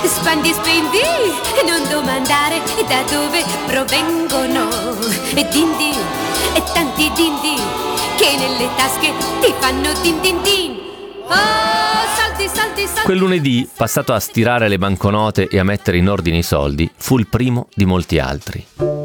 Spendi, non domandare da dove provengono. E dindi, e tanti dindi, che nelle tasche ti fanno din din din. Oh, salti, salti, salti. Quel lunedì, passato a stirare le banconote e a mettere in ordine i soldi, fu il primo di molti altri.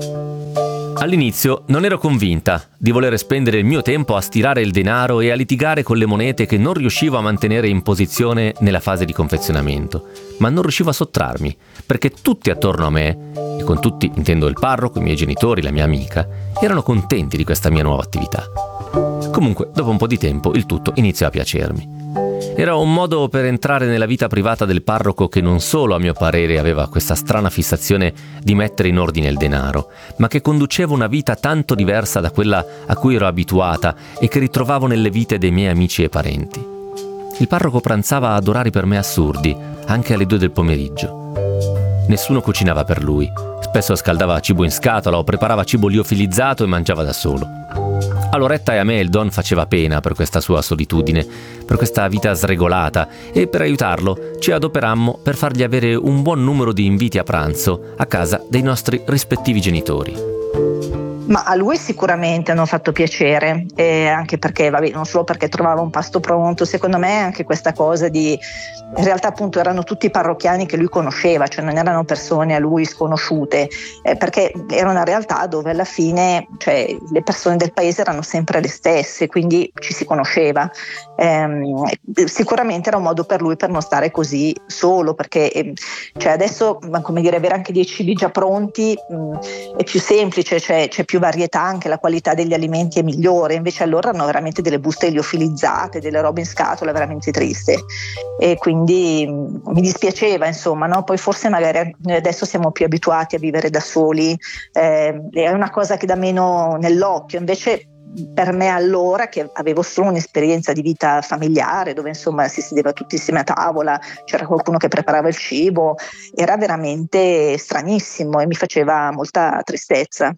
All'inizio non ero convinta di voler spendere il mio tempo a stirare il denaro e a litigare con le monete che non riuscivo a mantenere in posizione nella fase di confezionamento, ma non riuscivo a sottrarmi, perché tutti attorno a me, e con tutti intendo il parroco, i miei genitori, la mia amica, erano contenti di questa mia nuova attività. Comunque, dopo un po' di tempo, il tutto iniziò a piacermi. Era un modo per entrare nella vita privata del parroco che non solo, a mio parere, aveva questa strana fissazione di mettere in ordine il denaro, ma che conduceva una vita tanto diversa da quella a cui ero abituata e che ritrovavo nelle vite dei miei amici e parenti. Il parroco pranzava ad orari per me assurdi, anche alle 2 del pomeriggio. Nessuno cucinava per lui, spesso scaldava cibo in scatola o preparava cibo liofilizzato e mangiava da solo. A Loretta e a me il Don faceva pena per questa sua solitudine, per questa vita sregolata, e per aiutarlo ci adoperammo per fargli avere un buon numero di inviti a pranzo a casa dei nostri rispettivi genitori. Ma a lui sicuramente hanno fatto piacere, anche perché, non solo perché trovava un pasto pronto, secondo me anche questa cosa di, in realtà appunto erano tutti parrocchiani che lui conosceva, cioè non erano persone a lui sconosciute, perché era una realtà dove alla fine, cioè, le persone del paese erano sempre le stesse, quindi ci si conosceva. Sicuramente era un modo per lui per non stare così solo, perché cioè adesso, come dire, avere anche dei cibi già pronti è più semplice, c'è più varietà, anche la qualità degli alimenti è migliore, invece allora erano veramente delle buste liofilizzate, delle robe in scatola veramente triste, e quindi mi dispiaceva, insomma, no? Poi forse magari noi adesso siamo più abituati a vivere da soli, è una cosa che dà meno nell'occhio, invece per me allora, che avevo solo un'esperienza di vita familiare dove insomma si sedeva tutti insieme a tavola, c'era qualcuno che preparava il cibo, era veramente stranissimo e mi faceva molta tristezza.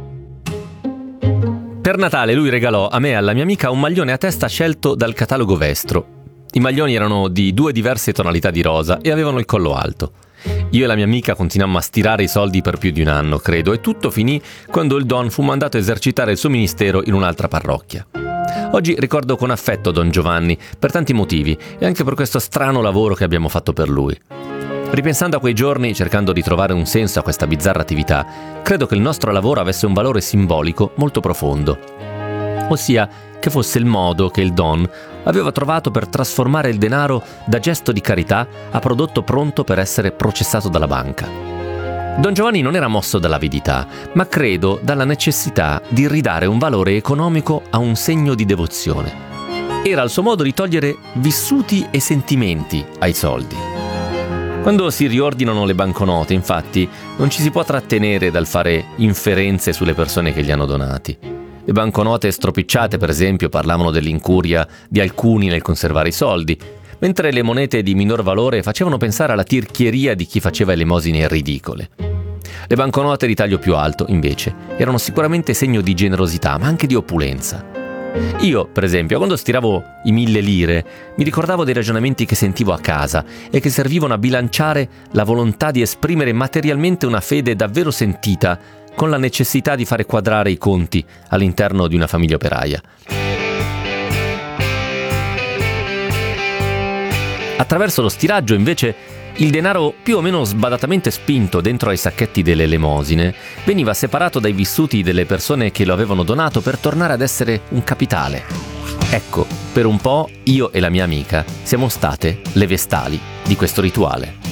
Per Natale lui regalò a me e alla mia amica un maglione a testa scelto dal catalogo Vestro. I maglioni erano di 2 diverse tonalità di rosa e avevano il collo alto. Io e la mia amica continuammo a stirare i soldi per più di un anno, credo, e tutto finì quando il Don fu mandato a esercitare il suo ministero in un'altra parrocchia. Oggi ricordo con affetto Don Giovanni per tanti motivi e anche per questo strano lavoro che abbiamo fatto per lui. Ripensando a quei giorni, cercando di trovare un senso a questa bizzarra attività, credo che il nostro lavoro avesse un valore simbolico molto profondo. Ossia, che fosse il modo che il Don aveva trovato per trasformare il denaro da gesto di carità a prodotto pronto per essere processato dalla banca. Don Giovanni non era mosso dall'avidità, ma credo dalla necessità di ridare un valore economico a un segno di devozione. Era il suo modo di togliere vissuti e sentimenti ai soldi. Quando si riordinano le banconote, infatti, non ci si può trattenere dal fare inferenze sulle persone che li hanno donati. Le banconote stropicciate, per esempio, parlavano dell'incuria di alcuni nel conservare i soldi, mentre le monete di minor valore facevano pensare alla tirchieria di chi faceva elemosine ridicole. Le banconote di taglio più alto, invece, erano sicuramente segno di generosità, ma anche di opulenza. Io, per esempio, quando stiravo i 1000 lire, mi ricordavo dei ragionamenti che sentivo a casa e che servivano a bilanciare la volontà di esprimere materialmente una fede davvero sentita con la necessità di fare quadrare i conti all'interno di una famiglia operaia. Attraverso lo stiraggio, invece, il denaro più o meno sbadatamente spinto dentro ai sacchetti delle elemosine veniva separato dai vissuti delle persone che lo avevano donato per tornare ad essere un capitale. Ecco, per un po' io e la mia amica siamo state le vestali di questo rituale.